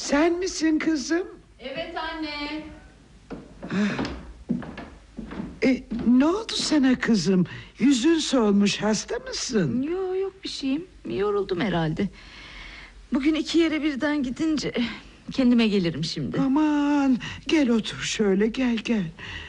Sen misin kızım? Evet anne. Ne oldu sana kızım? Yüzün solmuş, hasta mısın? Yok bir şeyim. Yoruldum herhalde. Bugün 2 yere birden gidince kendime gelirim şimdi. Aman gel otur şöyle, gel.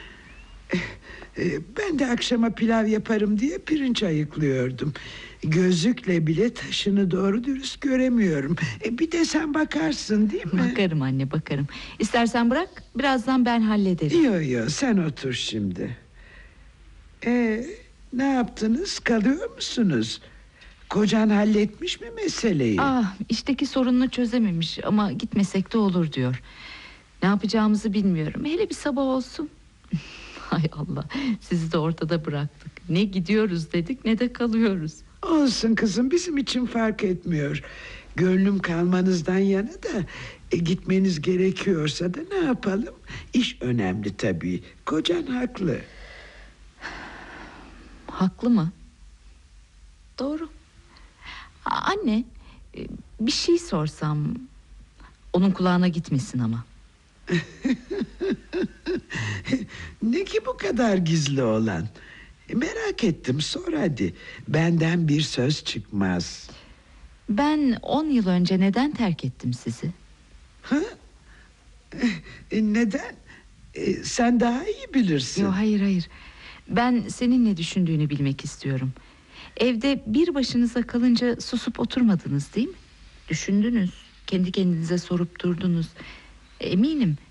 Ben de akşama pilav yaparım diye pirinç ayıklıyordum. Gözlükle bile taşını doğru dürüst göremiyorum. Bir de sen bakarsın değil mi? Bakarım anne, bakarım. İstersen bırak, birazdan ben hallederim. Yok sen otur şimdi. Ne yaptınız? Kalıyor musunuz? Kocan halletmiş mi meseleyi? İşteki sorununu çözememiş ama gitmesek de olur diyor. Ne yapacağımızı bilmiyorum. Hele bir sabah olsun. Hay Allah, sizi de ortada bıraktık. Ne gidiyoruz dedik, ne de kalıyoruz. Olsun kızım, bizim için fark etmiyor. Gönlüm kalmanızdan yana da gitmeniz gerekiyorsa da ne yapalım? İş önemli tabii. Kocan haklı. Haklı mı? Doğru. Anne, bir şey sorsam, onun kulağına gitmesin ama. Ne ki bu kadar gizli olan? Merak ettim, sor hadi. Benden bir söz çıkmaz. Ben 10 yıl önce neden terk ettim sizi? Neden? Sen daha iyi bilirsin. Yok, hayır. Ben senin ne düşündüğünü bilmek istiyorum. Evde bir başınıza kalınca susup oturmadınız değil mi? Düşündünüz, kendi kendinize sorup durdunuz. Eminim